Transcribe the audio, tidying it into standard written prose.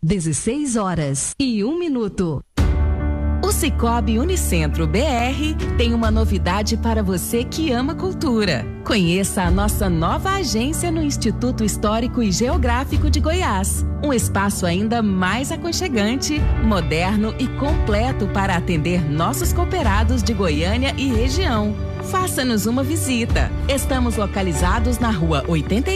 16h01. O Sicoob Unicentro BR tem uma novidade para você que ama cultura. Conheça a nossa nova agência no Instituto Histórico e Geográfico de Goiás. Um espaço ainda mais aconchegante, moderno e completo para atender nossos cooperados de Goiânia e região. Faça-nos uma visita. Estamos localizados na rua 80